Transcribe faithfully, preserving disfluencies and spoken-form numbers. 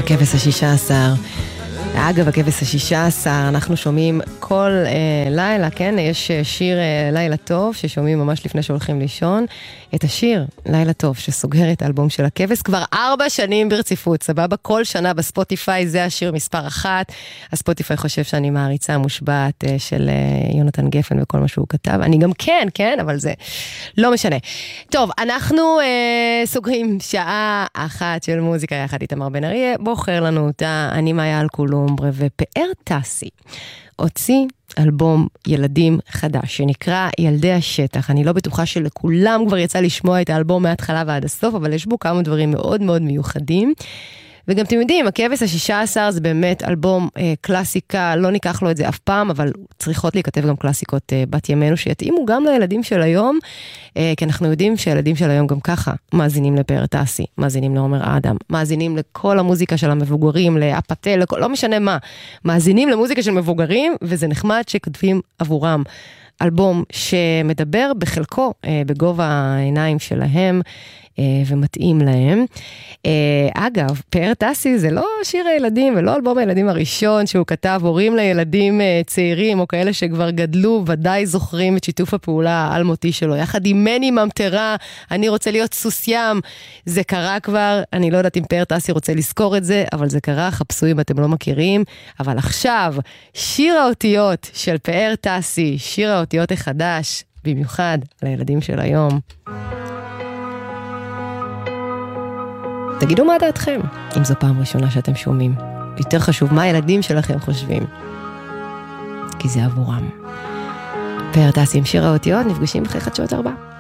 הכבש השישה עשר. אגב, הכבש השישה עשר, אנחנו שומעים כל אה, לילה, כן? יש שיר אה, לילה טוב, ששומעים ממש לפני שהולכים לישון. את השיר, לילה טוב, שסוגר את האלבום של הכבש, כבר ארבע שנים ברציפות, סבבה? כל שנה בספוטיפיי, זה השיר מספר אחת. הספוטיפיי חושב שאני מעריצה המושבעת אה, של אה, יונתן גפן וכל מה שהוא כתב. אני גם כן, כן? אבל זה לא משנה. טוב, אנחנו אה, סוגרים שעה אחת של מוזיקה יחד איתמר בן אריה, בוחר לנו אותה, אני מאיה אלקולומברה ופאר טסי. הוציא אלבום ילדים חדש, שנקרא ילדי השטח. אני לא בטוחה שלכולם כבר יצא לשמוע את האלבום מההתחלה ועד הסוף, אבל יש בו כמה דברים מאוד מאוד מיוחדים. וגם אתם יודעים, הכבש השישה עשר זה באמת אלבום אה, קלאסיקה, לא ניקח לו את זה אף פעם, אבל צריכות להיכתב גם קלאסיקות אה, בת ימינו, שיתאימו גם לילדים של היום, אה, כי אנחנו יודעים שהילדים של היום גם ככה מאזינים לפאר טסי, מאזינים לעומר אדם, מאזינים לכל המוזיקה של המבוגרים, לאפטל, לכל, לא משנה מה, מאזינים למוזיקה של מבוגרים, וזה נחמד שכתבים עבורם. אלבום שמדבר בחלקו אה, בגובה העיניים שלהם, ומתאים להם. אגב, פאר טסי זה לא שיר הילדים ולא אלבום הילדים הראשון שהוא כתב, הורים לילדים צעירים או כאלה שכבר גדלו, ודאי זוכרים את שיתוף הפעולה האלמותי שלו, יחד עם מני ממטרה, אני רוצה להיות סוס ים, זה קרה כבר, אני לא יודעת אם פאר טסי רוצה לזכור את זה, אבל זה קרה, חפשו אם אתם לא מכירים, אבל עכשיו, שיר האותיות של פאר טסי, שיר האותיות החדש, במיוחד לילדים של היום. תגידו מה דעתכם, אם זו פעם ראשונה שאתם שומעים. יותר חשוב מה הילדים שלכם חושבים. כי זה עבורם. פאר טסי עם שיר האותיות, נפגשים אחרי חדשות ארבע.